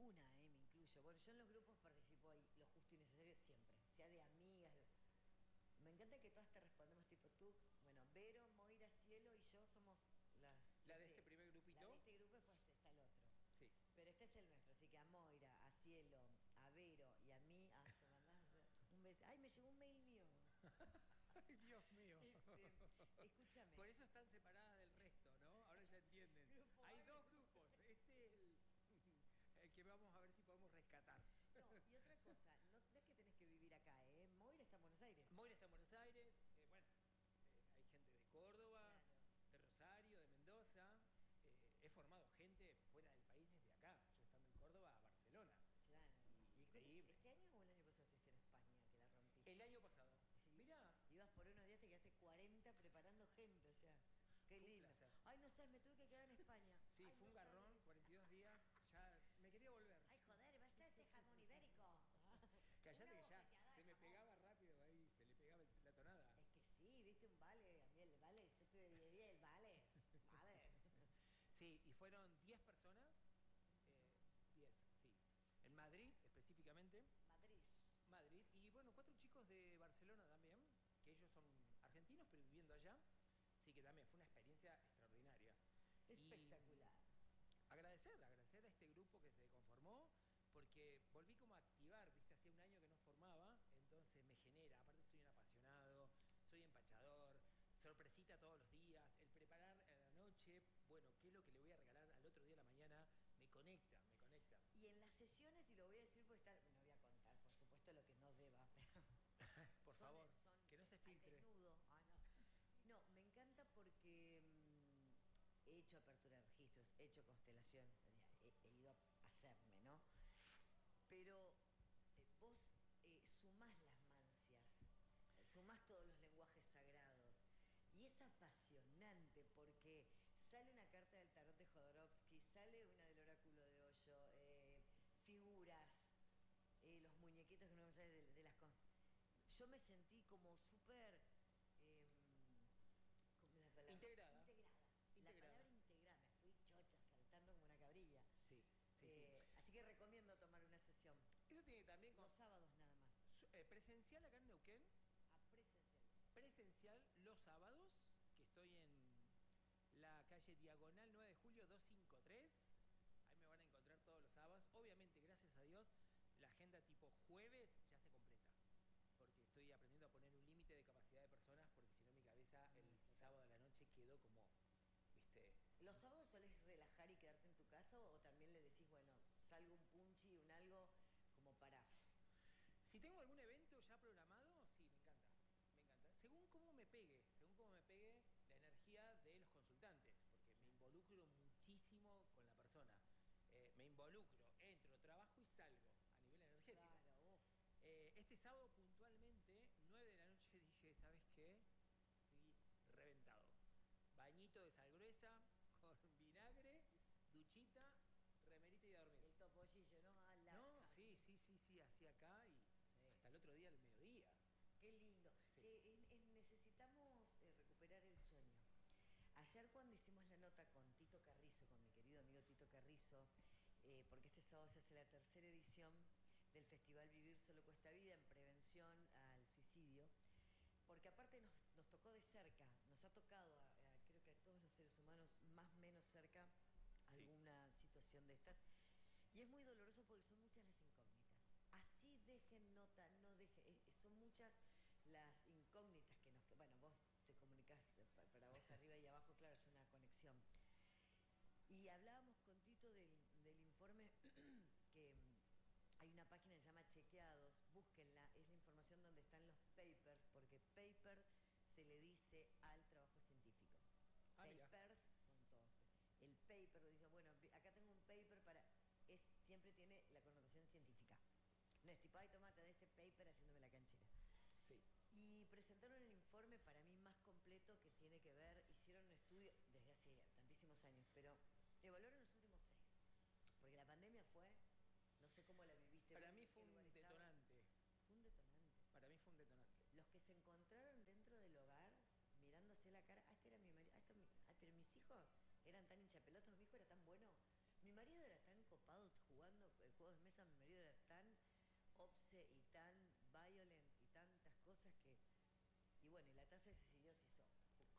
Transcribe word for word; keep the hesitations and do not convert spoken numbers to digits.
una, eh, me incluyo. Bueno, yo en los grupos participo ahí, lo justo y necesario siempre, sea de amigas. Me encanta que todas te respondemos tipo tú, bueno, Vero, Moira, Cielo y yo somos las... La de este, este primer grupito. La de este grupo, después está el otro. Sí. Pero este es el nuestro, así que a Moira, a Cielo, a Vero y a mí, a se mandás un beso. Ay, me llegó un mail mío. Ay, Dios mío. Este, escúchame. Por eso están separadas del resto, ¿no? Ahora ya entienden. Grupo Hay A, dos grupo grupos. Este es el, el que vamos a ver si podemos rescatar. No, y otra cosa, no, no es que tenés que vivir acá, ¿eh? Moira está en Buenos Aires. Moira está en Buenos Aires. Eh, bueno, eh, hay gente de Córdoba, Claro. de Rosario, de Mendoza. Eh, he formado gente fuera del país desde acá. Yo estando en Córdoba a Barcelona. Claro. Y, Y increíble. ¿Este año o el año pasado estuviste en España que la rompiste? El año pasado. Mirá. Ibas por unos días, te quedaste cuarenta preparando gente, o sea, qué Fue un lindo. placer. Ay, no sabes, me tuve que quedar en España. Sí, Ay, fue no un garrón, sabes. cuarenta y dos días. Ya me quería volver. Ay, joder, basta este jamón ibérico. Callate Una que ya bofeteada se de me jamón. pegaba rápido ahí, se le pegaba la tonada. Es que sí, viste un vale, a mí el vale, yo te diría el vale, vale. Sí, y fueron diez personas, eh, diez, sí. En Madrid específicamente, Madrid. Madrid, y bueno, cuatro chicos de Barcelona también, que ellos son argentinos pero viviendo allá, sí que también fue una experiencia extraordinaria. Espectacular. Y agradecer, agradecer a este grupo que se conformó, porque volví como a activar, viste, hacía un año que no formaba, entonces me genera, aparte soy un apasionado, soy empachador, sorpresita todos los días, el preparar a la noche, bueno, qué es lo que le voy a regalar al otro día de la mañana, me conecta, me conecta. Y en las sesiones, y lo voy a decir porque está, no voy a contar, por supuesto, lo que no deba, pero... Por son, favor, son, que no se al filtre. desnudo. Ah, no. No, me encanta porque mmm, he hecho apertura de registros, he hecho constelación, he, he ido a hacerme, ¿no? Pero eh, vos eh, sumás las mancias, sumás todos los lenguajes sagrados. Y es apasionante porque sale una carta del tarot de Jodorowsky, sale una del oráculo de Hoyo, eh, figuras, eh, los muñequitos que no me salen de, de las constelaciones. Yo me sentí como súper... Eh, ¿cómo es la palabra? Integrada. Integrada. Integrada. La palabra integrada. Me fui chocha, saltando como una cabrilla. Sí, sí, eh, sí. Así que recomiendo tomar una sesión. Eso tiene también con... Los sábados nada más. Eh, presencial acá en Neuquén. A presencial. Presencial los sábados, que estoy en la calle Diagonal nueve de julio doscientos cincuenta y tres. Ahí me van a encontrar todos los sábados. Obviamente, gracias a Dios, la agenda tipo jueves ya se completa. Porque estoy aprendiendo a poner un límite de capacidad de personas, porque si no mi cabeza el sábado de la noche quedó como, viste... ¿Los sábados solés relajar y quedarte en tu casa o también le decís, bueno, salgo un punchi, un algo, como para... Si tengo algún evento ya programado, sí, me encanta. Me encanta. Según cómo me pegue, según cómo me pegue la energía de los consultantes, porque me involucro muchísimo con la persona. Eh, me involucro, entro, trabajo y salgo a nivel energético. Claro, uf. Eh, este sábado puntualmente, nueve de la noche, dije, ¿sabes qué? Estoy reventado. Bañito de sal gruesa, con vinagre, duchita, remerita y a dormir. El topollillo, ¿no? A la... No, sí, sí, sí, sí, así acá y sí. Hasta el otro día al mediodía. Qué lindo. Sí. Que eh, eh, necesitamos eh, recuperar el sueño. Ayer cuando hicimos la nota con Tito Carrizo, con mi querido amigo Tito Carrizo, eh, porque este sábado se hace la tercera edición del Festival Vivir Solo Cuesta Vida en prevención al suicidio, porque aparte nos, nos tocó de cerca, nos ha tocado, a, a, creo que a todos los seres humanos, más o menos cerca, Sí. alguna situación de estas. Y es muy doloroso porque son muchas las incógnitas. Así dejen nota, no dejen, eh, son muchas las incógnitas que nos... Bueno, vos te comunicás, para vos arriba y abajo, claro, es una conexión. Y hablábamos con Tito del, del informe que hay una página que se llama Chequeados, búsquenla, es la información donde están los papers, porque paper se le dice al trabajo científico. Ah, mira. Papers son todos. El paper, dice, bueno, acá tengo un paper para... Es, siempre tiene la connotación científica. No es tipo, ay, tomate de este paper haciéndome la canchera. Sí. Y presentaron el informe para mí más completo que tiene que ver, hicieron un estudio desde hace tantísimos años, pero evaluaron los últimos seis. Porque la pandemia fue, no sé cómo la viviste. Para vos, mí fue un detonante. Fue un detonante. Para mí fue un detonante. Los que se encontraron dentro del hogar, mirándose la cara, ah, este era mi marido, ah, esto, ah, pero mis hijos eran tan hinchapelotas, mi hijo era tan bueno, mi marido era tan copado jugando, se suicidó, se hizo